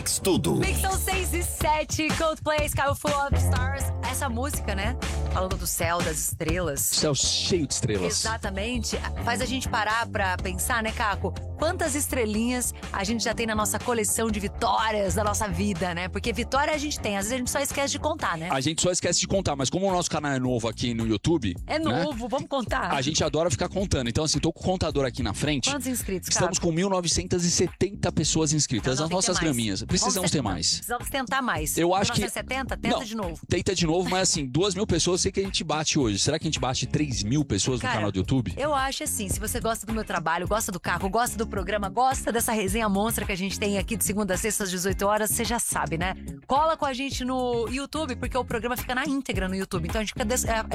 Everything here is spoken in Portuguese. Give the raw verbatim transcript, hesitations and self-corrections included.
Mix Tudo. Mix são seis e sete, Coldplay, Sky Full of Stars. Essa música, né? Falando do céu, das estrelas. Céu cheio de estrelas. Exatamente. Faz a gente parar pra pensar, né, Caco? Quantas estrelinhas a gente já tem na nossa coleção de vitórias da nossa vida, né? Porque vitória a gente tem, às vezes a gente só esquece de contar, né? A gente só esquece de contar, mas como o nosso canal é novo aqui no YouTube... É novo, né? Vamos contar. A gente adora ficar contando. Então, assim, tô com o contador aqui na frente. Quantos inscritos, Caco? Estamos com mil novecentas e setenta pessoas inscritas Então, nas nossas graminhas. Precisamos ter mais. Precisamos tentar mais. Eu acho que... setenta, tenta Não, de novo. Tenta de novo, mas assim, duas mil pessoas, sei que a gente bate hoje. Será que a gente bate três mil pessoas Cara, no canal do YouTube? Eu acho assim, se você gosta do meu trabalho, gosta do Caco, gosta do programa, gosta dessa resenha monstra que a gente tem aqui de segunda a sexta às dezoito horas, você já sabe, né? Cola com a gente no YouTube, porque o programa fica na íntegra no YouTube. Então a gente fica des...